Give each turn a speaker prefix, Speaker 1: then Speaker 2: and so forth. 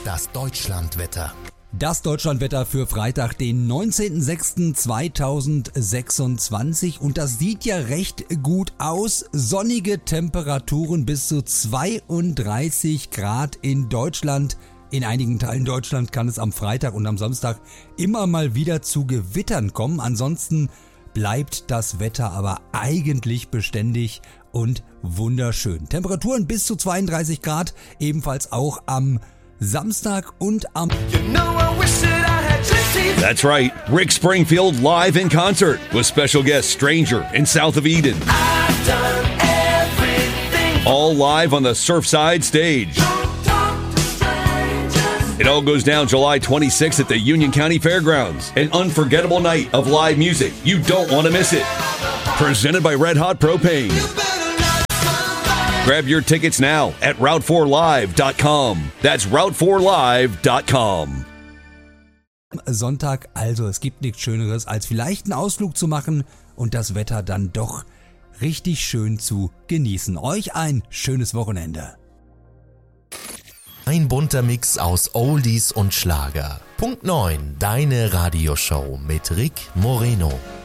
Speaker 1: das Deutschlandwetter.
Speaker 2: Das Deutschlandwetter für Freitag, den 19.06.2026, und das sieht ja recht gut aus. Sonnige Temperaturen bis zu 32 Grad in Deutschland. In einigen Teilen Deutschland kann es am Freitag und am Samstag immer mal wieder zu Gewittern kommen. Ansonsten bleibt das Wetter aber eigentlich beständig und wunderschön. Temperaturen bis zu 32 Grad, ebenfalls auch am Samstag und am...
Speaker 3: That's right, Rick Springfield live in concert with special guest Stranger in South of Eden. All live on the Surfside stage. It all goes down July 26th at the Union County Fairgrounds. An unforgettable night of live music. You don't want to miss it. Presented by Red Hot Propane. Grab your tickets now at Route4Live.com. That's Route4Live.com.
Speaker 2: Sonntag, also es gibt nichts Schöneres, als vielleicht einen Ausflug zu machen und das Wetter dann doch richtig schön zu genießen. Euch ein schönes Wochenende.
Speaker 1: Ein bunter Mix aus Oldies und Schlager. Punkt 9, deine Radioshow mit Rick Moreno.